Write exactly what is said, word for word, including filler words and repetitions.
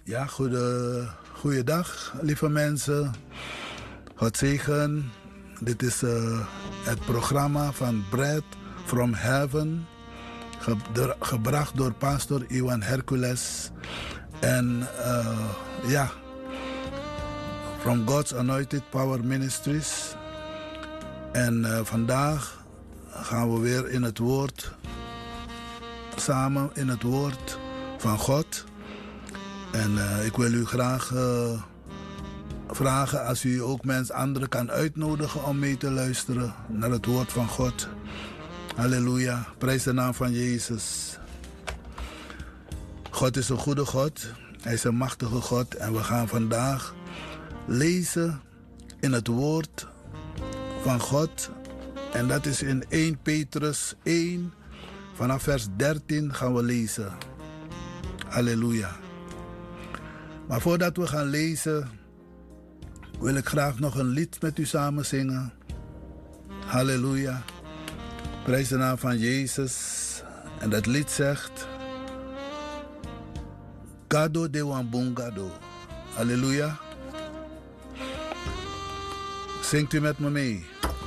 Ja, goede, goeiedag, lieve mensen. God zegen. Dit is uh, het programma van Bread from Heaven. Ge door, gebracht door pastor Iwan Hercules. En uh, ja, from God's Anointed Power Ministries. En uh, vandaag gaan we weer in het woord, samen in het woord van God. En uh, ik wil u graag uh, vragen als u ook mensen anderen kan uitnodigen om mee te luisteren naar het woord van God. Halleluja, prijs de naam van Jezus. God is een goede God, hij is een machtige God en we gaan vandaag lezen in het woord van God. En dat is in eerste Petrus één, vanaf vers dertien gaan we lezen. Halleluja. Maar voordat we gaan lezen, wil ik graag nog een lied met u samen zingen. Halleluja. Prijs de naam van Jezus. En dat lied zegt: Gado de Wambungado. Halleluja. Zingt u met me mee.